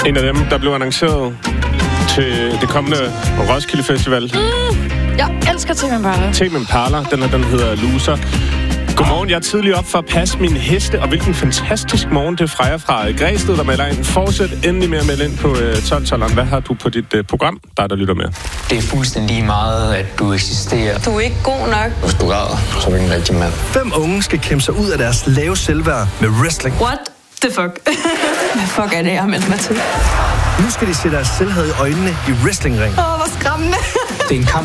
En af dem, der blev annonceret til det kommende Roskilde Festival. Jeg elsker Tame Impala. Tame Impala, den hedder Loser. Godmorgen, jeg er tidlig op for at passe mine heste, og hvilken fantastisk morgen det er Freja fra Græsted, der melder ind. Fortsæt endelig med at melde ind på 12-12'eren. Hvad har du på dit program, der lytter med? Det er fuldstændig meget, at du eksisterer. Du er ikke god nok. Hvis du græder, så er du ikke en rigtig mand. 5 unge skal kæmpe sig ud af deres lave selvværd med wrestling. What the fuck? Hvad fuck er det, jeg har meldt mig til? Nu skal de se deres selvhed i øjnene i wrestlingring. Hvor skræmmende. Det er en kamp